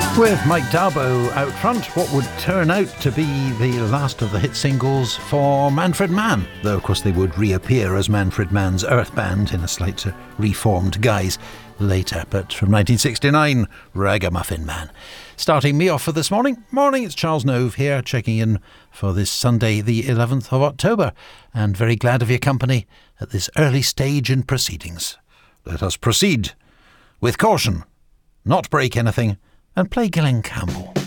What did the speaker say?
With Mike Darbo out front, what would turn out to be the last of the hit singles for Manfred Mann, though of course they would reappear as Manfred Mann's Earth Band in a slight reformed guise later. But from 1969, Ragamuffin Man. Starting me off for this morning, it's Charles Nove here, checking in for this Sunday the 11th of October, and very glad of your company at this early stage in proceedings. Let us proceed with caution, not break anything, and play Glenn Campbell.